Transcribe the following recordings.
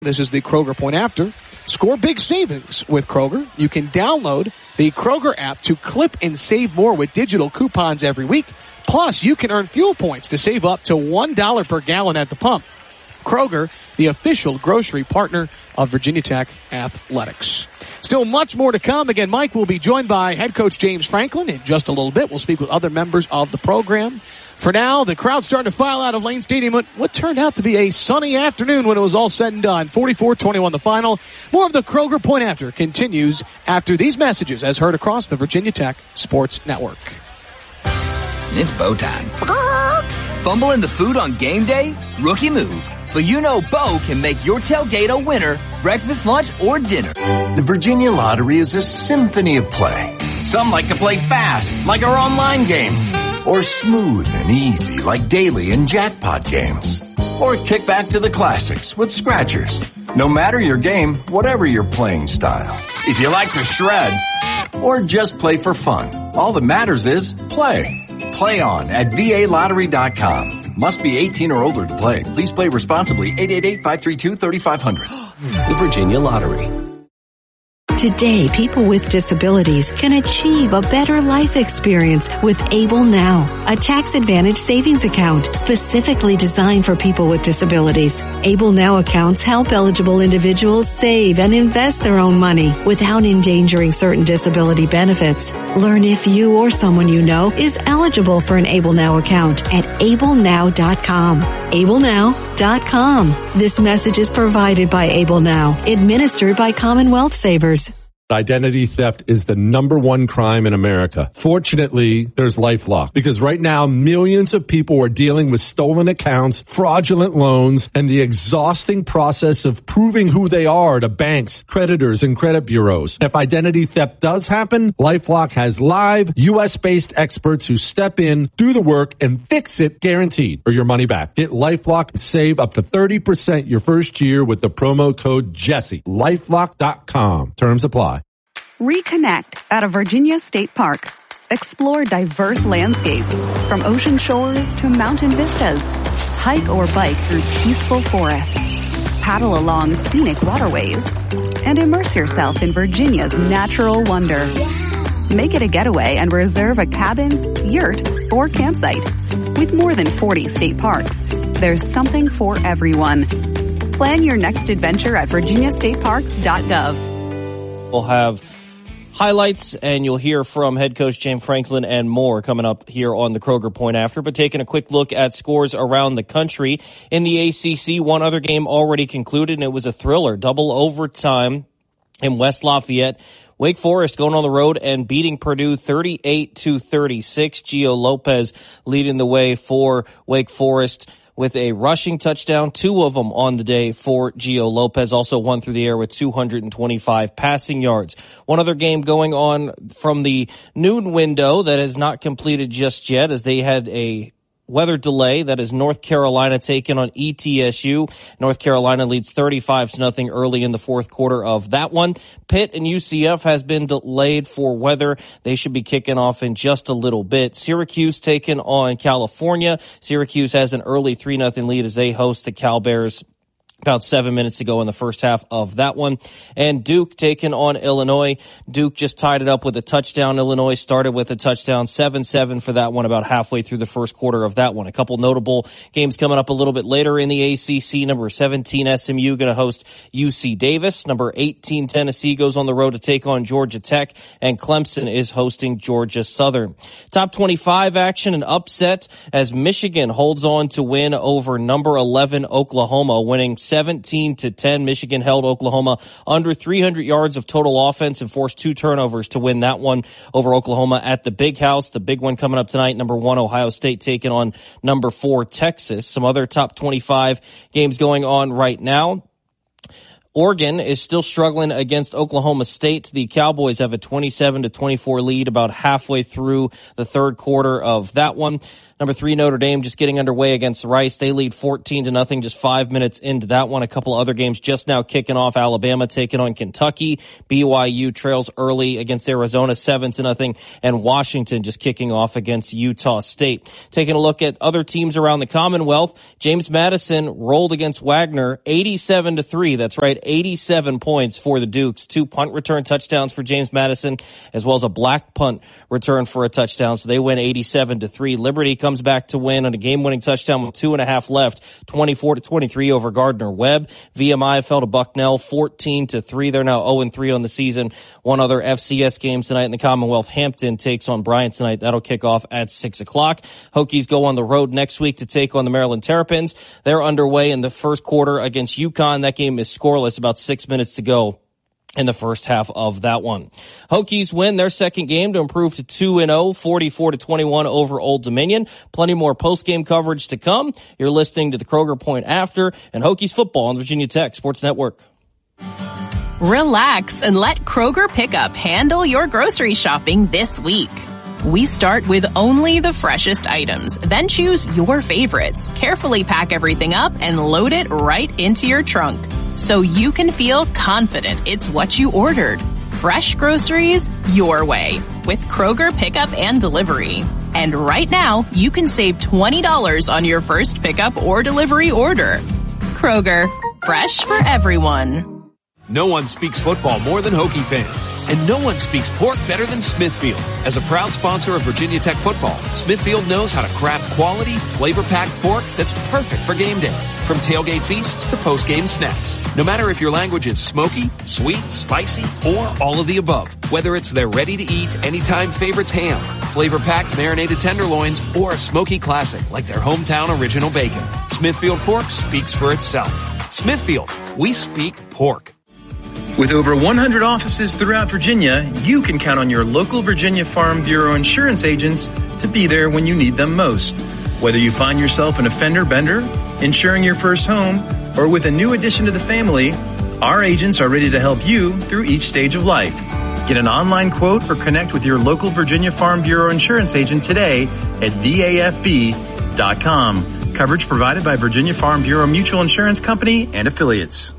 This is the Kroger Point After. Score big savings with Kroger. You can download the Kroger app to clip and save more with digital coupons every week. Plus, you can earn fuel points to save up to $1 per gallon at the pump. Kroger, the official grocery partner of Virginia Tech Athletics. Still much more to come. Again, Mike will be joined by head coach James Franklin in just a little bit. We'll speak with other members of the program. For now, the crowd's starting to file out of Lane Stadium. What turned out to be a sunny afternoon when it was all said and done. 44-21 the final. More of the Kroger Point After continues after these messages as heard across the Virginia Tech Sports Network. It's Bo time. Fumbling the food on game day? Rookie move. But you know Bo can make your tailgate a winner, breakfast, lunch, or dinner. The Virginia Lottery is a symphony of play. Some like to play fast, like our online games. Or smooth and easy, like daily and jackpot games. Or kick back to the classics with scratchers. No matter your game, whatever your playing style. If you like to shred, or just play for fun, all that matters is play. Play on at VALottery.com. Must be 18 or older to play. Please play responsibly. 888-532-3500. The Virginia Lottery. Today, people with disabilities can achieve a better life experience with Able Now, a tax-advantaged savings account specifically designed for people with disabilities. Able Now accounts help eligible individuals save and invest their own money without endangering certain disability benefits. Learn if you or someone you know is eligible for an Able Now account at ablenow.com. ablenow.com. This message is provided by Able Now, administered by Commonwealth Savers. Identity theft is the number one crime in America. Fortunately, there's LifeLock, because right now millions of people are dealing with stolen accounts, fraudulent loans, and the exhausting process of proving who they are to banks, creditors, and credit bureaus. If identity theft does happen, LifeLock has live U.S.-based experts who step in, do the work, and fix it guaranteed or your money back. Get LifeLock and save up to 30% your first year with the promo code Jesse. LifeLock.com. Terms apply. Reconnect at a Virginia State Park. Explore diverse landscapes, from ocean shores to mountain vistas. Hike or bike through peaceful forests. Paddle along scenic waterways. And immerse yourself in Virginia's natural wonder. Make it a getaway and reserve a cabin, yurt, or campsite. With more than 40 state parks, there's something for everyone. Plan your next adventure at virginiastateparks.gov. We'll have highlights, and you'll hear from head coach James Franklin and more coming up here on the Kroger Point After. But taking a quick look at scores around the country. In the ACC, one other game already concluded, and it was a thriller. Double overtime in West Lafayette. Wake Forest going on the road and beating Purdue 38-36. Gio Lopez leading the way for Wake Forest with a rushing touchdown, 2 of them on the day for Gio Lopez. Also one through the air with 225 passing yards. One other game going on from the noon window that is not completed just yet, as they had a weather delay. That is North Carolina taking on ETSU. North Carolina leads 35-0 early in the fourth quarter of that one. Pitt and UCF has been delayed for weather. They should be kicking off in just a little bit. Syracuse taking on California. Syracuse has an early 3-0 lead as they host the Cal Bears. About 7 minutes to go in the first half of that one. And Duke taking on Illinois. Duke just tied it up with a touchdown. Illinois started with a touchdown, 7-7 for that one, about halfway through the first quarter of that one. A couple notable games coming up a little bit later in the ACC. Number 17 SMU going to host UC Davis. Number 18 Tennessee goes on the road to take on Georgia Tech. And Clemson is hosting Georgia Southern. Top 25 action and upset as Michigan holds on to win over number 11 Oklahoma, winning 17-10. Michigan held Oklahoma under 300 yards of total offense and forced 2 turnovers to win that one over Oklahoma at the Big House. The big one coming up tonight, number 1 Ohio State taking on number 4 Texas. Some other top 25 games going on right now. Oregon is still struggling against Oklahoma State. The Cowboys have a 27-24 lead about halfway through the third quarter of that one. Number 3, Notre Dame just getting underway against Rice. They lead 14-0 just 5 minutes into that one. A couple other games just now kicking off. Alabama taking on Kentucky. BYU trails early against Arizona 7-0. And Washington just kicking off against Utah State. Taking a look at other teams around the Commonwealth. James Madison rolled against Wagner 87-3. That's right, 87 points for the Dukes. 2 punt return touchdowns for James Madison, as well as a black punt return for a touchdown. So they win 87-3. Liberty comes back to win on a game-winning touchdown with 2.5 left, 24-23 over Gardner-Webb. VMI fell to Bucknell 14-3. They're now 0-3 on the season. One other FCS game tonight in the Commonwealth. Hampton takes on Bryant tonight. That'll kick off at 6 o'clock. Hokies go on the road next week to take on the Maryland Terrapins. They're underway in the first quarter against UConn. That game is scoreless, about 6 minutes to go in the first half of that one. Hokies win their second game to improve to 2-0, 44-21 over Old Dominion. Plenty more post-game coverage to come. You're listening to the Kroger Point After and Hokies football on Virginia Tech Sports Network. Relax and let Kroger Pickup handle your grocery shopping this week. We start with only the freshest items, then choose your favorites, carefully pack everything up, and load it right into your trunk, so you can feel confident it's what you ordered. Fresh groceries your way with Kroger Pickup and Delivery. And right now, you can save $20 on your first pickup or delivery order. Kroger, fresh for everyone. No one speaks football more than Hokie fans, and no one speaks pork better than Smithfield. As a proud sponsor of Virginia Tech football, Smithfield knows how to craft quality, flavor-packed pork that's perfect for game day. From tailgate feasts to post-game snacks. No matter if your language is smoky, sweet, spicy, or all of the above. Whether it's their ready-to-eat, anytime favorites ham, flavor-packed marinated tenderloins, or a smoky classic like their hometown original bacon. Smithfield pork speaks for itself. Smithfield, we speak pork. With over 100 offices throughout Virginia, you can count on your local Virginia Farm Bureau insurance agents to be there when you need them most. Whether you find yourself an offender bender, insuring your first home, or with a new addition to the family, our agents are ready to help you through each stage of life. Get an online quote or connect with your local Virginia Farm Bureau insurance agent today at VAFB.com. Coverage provided by Virginia Farm Bureau Mutual Insurance Company and affiliates.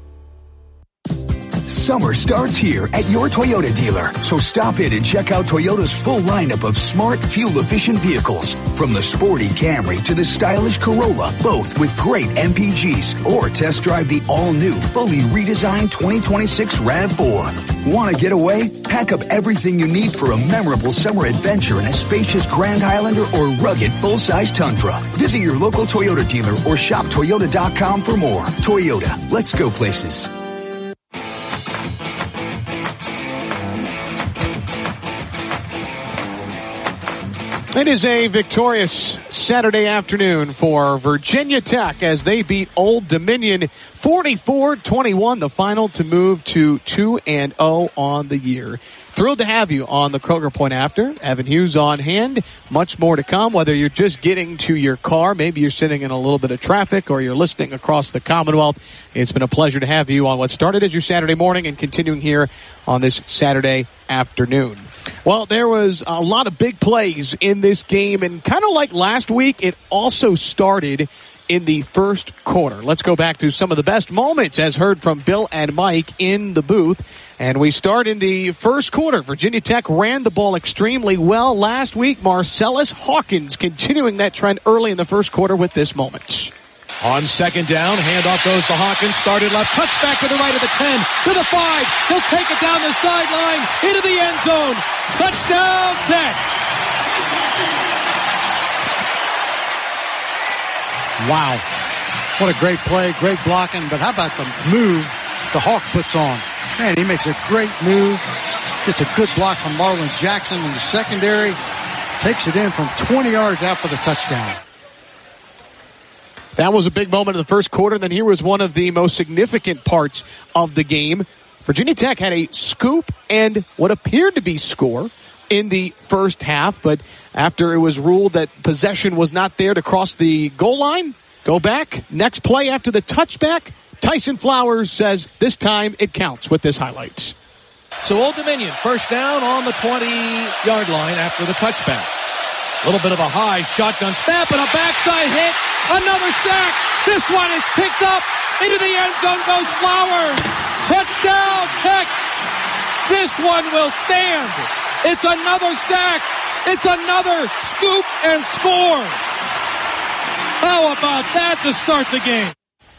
Summer starts here at your Toyota dealer, so stop in and check out Toyota's full lineup of smart, fuel-efficient vehicles. From the sporty Camry to the stylish Corolla, both with great MPGs. Or test drive the all-new, fully redesigned 2026 RAV4. Want to get away? Pack up everything you need for a memorable summer adventure in a spacious Grand Highlander or rugged full-size Tundra. Visit your local Toyota dealer or shop Toyota.com for more. Toyota, let's go places. It is a victorious Saturday afternoon for Virginia Tech as they beat Old Dominion 44-21, the final to move to 2-0 on the year. Thrilled to have you on the Kroger Point After. Evan Hughes on hand. Much more to come, whether you're just getting to your car, maybe you're sitting in a little bit of traffic, or you're listening across the Commonwealth. It's been a pleasure to have you on what started as your Saturday morning and continuing here on this Saturday afternoon. Well, there was a lot of big plays in this game, and kind of like last week, it also started in the first quarter. Let's go back to some of the best moments as heard from Bill and Mike in the booth. And we start in the first quarter. Virginia Tech ran the ball extremely well last week. Marcellus Hawkins continuing that trend early in the first quarter with this moment. On second down, handoff goes to Hawkins, started left, cuts back to the right of the 10, to the 5, he'll take it down the sideline, into the end zone, touchdown Tech! Wow, what a great play, great blocking, but how about the move the Hawk puts on? Man, he makes a great move, gets a good block from Marlon Jackson in the secondary, takes it in from 20 yards out for the touchdown. That was a big moment in the first quarter. Then here was one of the most significant parts of the game. Virginia Tech had a scoop and what appeared to be score in the first half, but after it was ruled that possession was not there to cross the goal line, go back, next play after the touchback, Tyson Flowers says this time it counts with this highlight. So Old Dominion, first down on the 20-yard line after the touchback. A little bit of a high shotgun snap and a backside hit. Another sack. This one is picked up. Into the end zone goes Flowers. Touchdown, Tech. This one will stand. It's another sack. It's another scoop and score. How about that to start the game?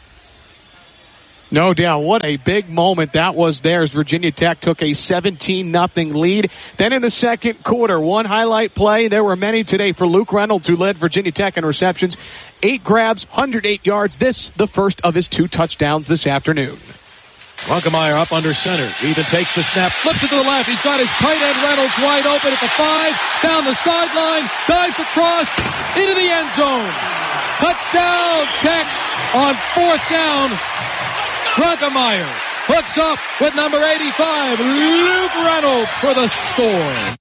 No doubt. What a big moment that was there as Virginia Tech took a 17-0 lead. Then in the second quarter, one highlight play. There were many today for Luke Reynolds, who led Virginia Tech in receptions. 8 grabs, 108 yards. This, the first of his 2 touchdowns this afternoon. Runkemeyer up under center. Even takes the snap, flips it to the left. He's got his tight end Reynolds wide open at the 5. Down the sideline, dives across, into the end zone. Touchdown, Tech on 4th down. Runkemeyer hooks up with number 85, Luke Reynolds, for the score.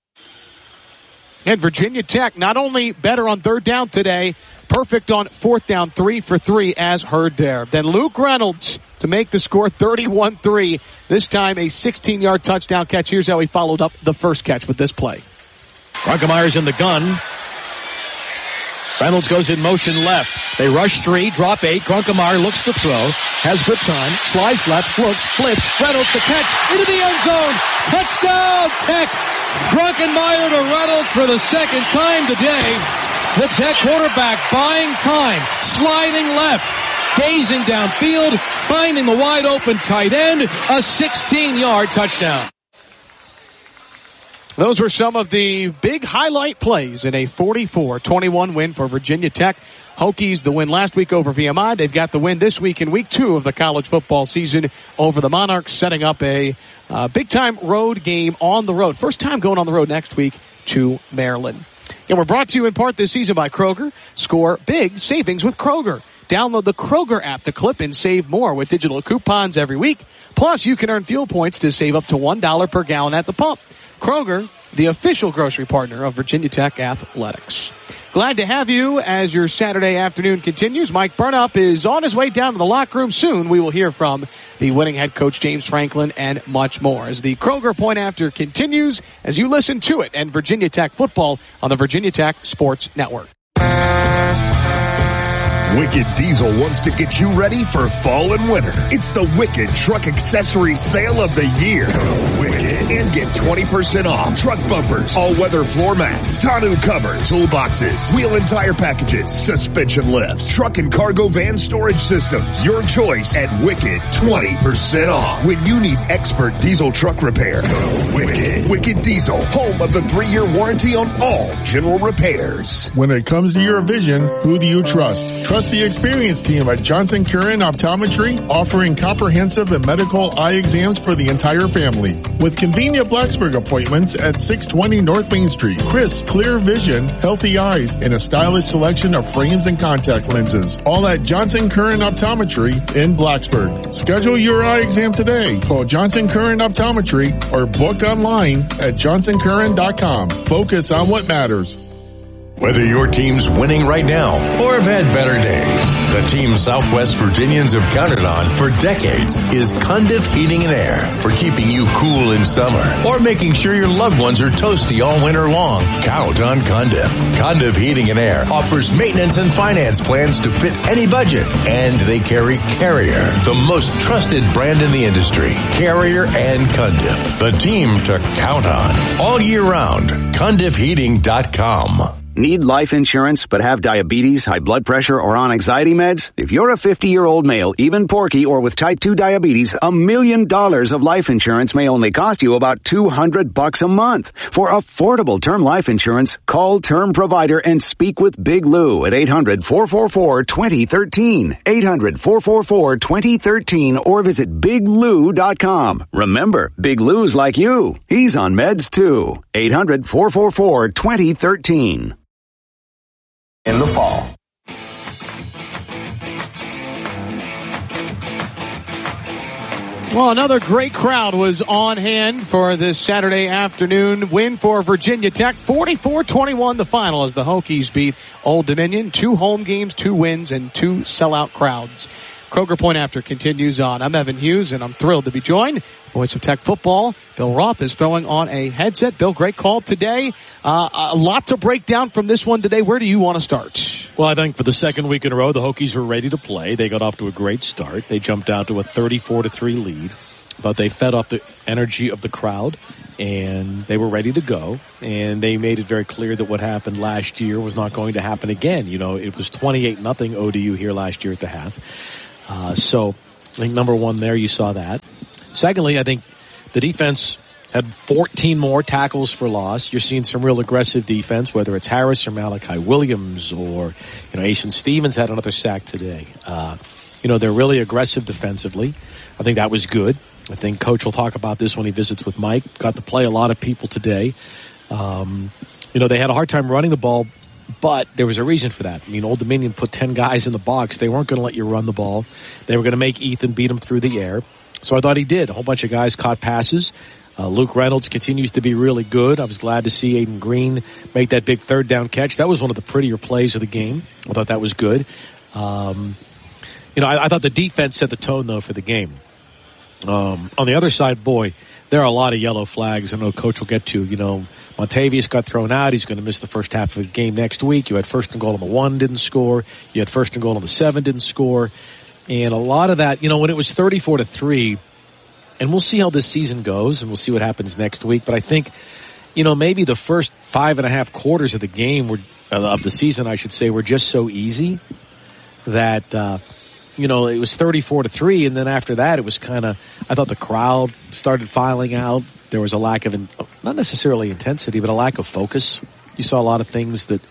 And Virginia Tech not only better on 3rd down today, perfect on 4th down, 3 for 3 as heard there. Then Luke Reynolds to make the score 31-3. This time a 16-yard touchdown catch. Here's how he followed up the first catch with this play. Runkemeyer's in the gun. Reynolds goes in motion left. They rush 3, drop 8. Runkemeyer looks to throw. Has good time. Slides left, looks, flips. Reynolds the catch into the end zone. Touchdown, Tech. Runkemeyer to Reynolds for the second time today. The Tech quarterback buying time, sliding left, gazing downfield, finding the wide open tight end, a 16-yard touchdown. Those were some of the big highlight plays in a 44-21 win for Virginia Tech. Hokies the win last week over VMI. They've got the win this week in week 2 of the college football season over the Monarchs, setting up a big-time road game on the road. First time going on the road next week to Maryland. And we're brought to you in part this season by Kroger. Score big savings with Kroger. Download the Kroger app to clip and save more with digital coupons every week. Plus, you can earn fuel points to save up to $1 per gallon at the pump. Kroger, the official grocery partner of Virginia Tech Athletics. Glad to have you as your Saturday afternoon continues. Mike Burnup is on his way down to the locker room soon. We will hear from the winning head coach James Franklin and much more as the Kroger Point After continues as you listen to it and Virginia Tech football on the Virginia Tech Sports Network. Wicked Diesel wants to get you ready for fall and winter. It's the Wicked Truck Accessory Sale of the Year. Wicked. And get 20% off truck bumpers, all-weather floor mats, tonneau covers, toolboxes, wheel and tire packages, suspension lifts, truck and cargo van storage systems. Your choice at Wicked. 20% off. When you need expert diesel truck repair, go Wicked. Wicked Diesel, home of the 3-year warranty on all general repairs. When it comes to your vision, who do you trust? Trust the experienced team at Johnson Curran Optometry, offering comprehensive and medical eye exams for the entire family. With convenient Blacksburg appointments at 620 North Main Street. Crisp, clear vision, healthy eyes, and a stylish selection of frames and contact lenses. All at Johnson Curran Optometry in Blacksburg. Schedule your eye exam today. Call Johnson Curran Optometry or book online at johnsoncurran.com. Focus on what matters. Whether your team's winning right now or have had better days, the team Southwest Virginians have counted on for decades is Cundiff Heating and Air for keeping you cool in summer or making sure your loved ones are toasty all winter long. Count on Cundiff. Cundiff Heating and Air offers maintenance and finance plans to fit any budget, and they carry Carrier, the most trusted brand in the industry. Carrier and Cundiff, the team to count on all year round. CundiffHeating.com. Need life insurance but have diabetes, high blood pressure, or on anxiety meds? If you're a 50-year-old male, even porky, or with type 2 diabetes, $1 million of life insurance may only cost you about $200 a month. For affordable term life insurance, call Term Provider and speak with Big Lou at 800-444-2013. 800-444-2013 or visit BigLou.com. Remember, Big Lou's like you. He's on meds too. 800-444-2013. In the fall. Well, another great crowd was on hand for this Saturday afternoon win for Virginia Tech. 44-21 the final as the Hokies beat Old Dominion. 2 home games, 2 wins, and 2 sellout crowds. Kroger Point After continues on. I'm Evan Hughes, and I'm thrilled to be joined. Voice of Tech Football, Bill Roth, is throwing on a headset. Bill, great call today. A lot to break down from this one today. Where do you want to start? Well, I think for the second week in a row, the Hokies were ready to play. They got off to a great start. They jumped out to a 34-3 lead, but they fed off the energy of the crowd, and they were ready to go. And they made it very clear that what happened last year was not going to happen again. You know, it was 28-0 ODU here last year at the half. So I think number one there, you saw that. Secondly, I think the defense had 14 more tackles for loss. You're seeing some real aggressive defense, whether it's Harris or Malachi Williams or, Asen Stevens had another sack today. They're really aggressive defensively. I think that was good. I think Coach will talk about this when he visits with Mike. Got to play a lot of people today. They had a hard time running the ball, but there was a reason for that. I mean, Old Dominion put 10 guys in the box. They weren't going to let you run the ball. They were going to make Ethan beat him through the air. So I thought he did. A whole bunch of guys caught passes. Luke Reynolds continues to be really good. I was glad to see Aiden Green make that big third down catch. That was one of the prettier plays of the game. I thought that was good. I thought the defense set the tone, though, for the game. On the other side, boy, there are a lot of yellow flags I know Coach will get to. Montavious got thrown out. He's going to miss the first half of the game next week. You had first and goal on the 1, didn't score. You had first and goal on the 7, didn't score. And a lot of that, when it was 34-3, and we'll see how this season goes, and we'll see what happens next week. But I think, maybe the first 5.5 quarters of the game of the season, I should say, were just so easy that, it was 34-3. And then after that, it was I thought the crowd started filing out. There was a lack of, not necessarily intensity, but a lack of focus. You saw a lot of things that,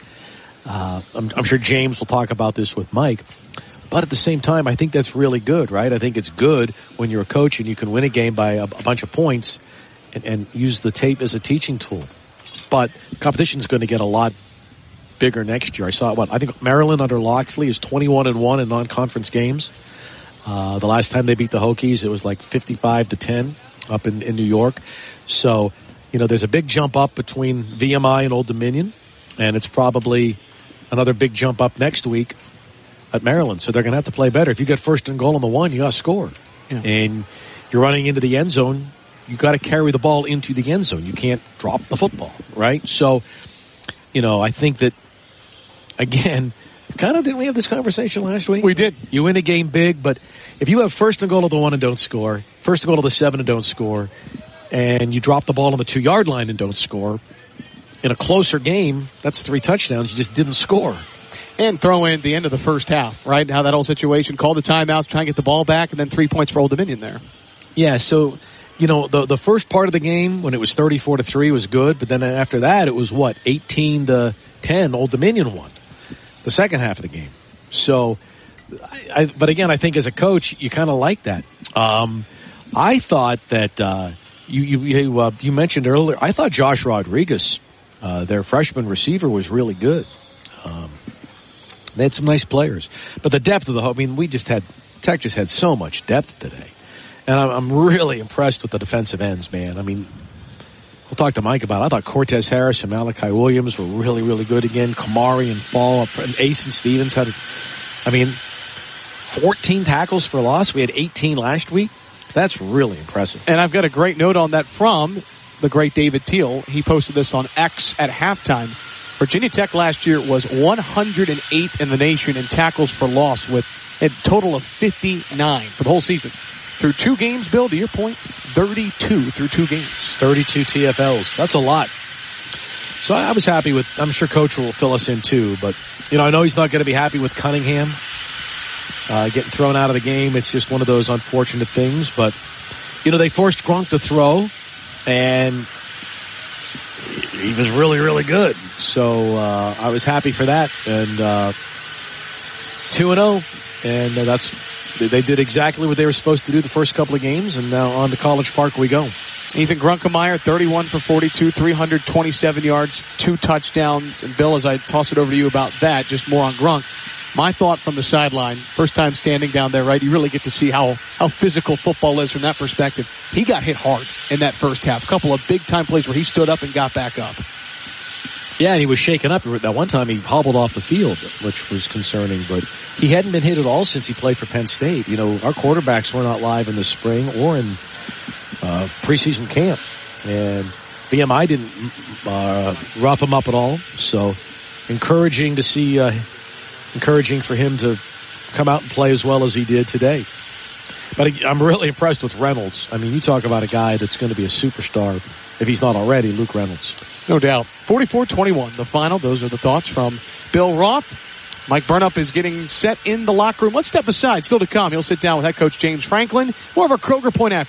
I'm sure James will talk about this with Mike. But at the same time, I think that's really good, right? I think it's good when you're a coach and you can win a game by a bunch of points and use the tape as a teaching tool. But competition's going to get a lot bigger next year. I think Maryland under Loxley is 21-1 in non-conference games. The last time they beat the Hokies, it was like 55-10 up in New York. So, there's a big jump up between VMI and Old Dominion, and it's probably another big jump up next week at Maryland. So they're going to have to play better. If you get first and goal on the 1, you got to score. Yeah. And you're running into the end zone, you got to carry the ball into the end zone. You can't drop the football, right? So, I think that, again, didn't we have this conversation last week? We did. You win a game big, but if you have first and goal of the 1 and don't score, first and goal of the 7 and don't score, and you drop the ball on the 2-yard line and don't score, in a closer game, that's 3 touchdowns. You just didn't score. And throw in the end of the first half, right? How that whole situation, call the timeouts, try and get the ball back, and then 3 points for Old Dominion there. Yeah, so, the first part of the game, when it was 34-3, was good, but then after that, it was 18-10, Old Dominion won the second half of the game. So, but again, I think as a coach, you kind of like that. I thought that, you mentioned earlier, I thought Josh Rodriguez, their freshman receiver, was really good. They had some nice players. But the depth of Tech just had so much depth today. And I'm really impressed with the defensive ends, man. we'll talk to Mike about it. I thought Cortez Harris and Malachi Williams were really, really good again. Kamari and Fall, and Asen Stevens had, 14 tackles for loss. We had 18 last week. That's really impressive. And I've got a great note on that from the great David Teal. He posted this on X at halftime. Virginia Tech last year was 108th in the nation in tackles for loss with a total of 59 for the whole season. Through 2 games, Bill, to your point, 32 through 2 games. 32 TFLs. That's a lot. So I was happy with, I'm sure Coach will fill us in too, but, I know he's not going to be happy with Cunningham getting thrown out of the game. It's just one of those unfortunate things, but, they forced Gronk to throw, and he was really, really good. So I was happy for that. And 2-0. And they did exactly what they were supposed to do the first couple of games. And now on to College Park we go. Ethan Grunkemeyer, 31 for 42, 327 yards, 2 touchdowns. And Bill, as I toss it over to you about that, just more on Grunk. My thought from the sideline, first time standing down there, right, you really get to see how physical football is from that perspective. He got hit hard in that first half. A couple of big-time plays where he stood up and got back up. Yeah, and he was shaken up. That one time he hobbled off the field, which was concerning, but he hadn't been hit at all since he played for Penn State. You know, our quarterbacks were not live in the spring or in preseason camp, and VMI didn't rough him up at all. So encouraging to see, encouraging for him to come out and play as well as he did today. But I'm really impressed with Reynolds. I mean, you talk about a guy that's going to be a superstar, if he's not already, Luke Reynolds. No doubt. 44-21, the final. Those are the thoughts from Bill Roth. Mike Burnup is getting set in the locker room. Let's step aside. Still to come. He'll sit down with head coach James Franklin. More of our Kroger Point after.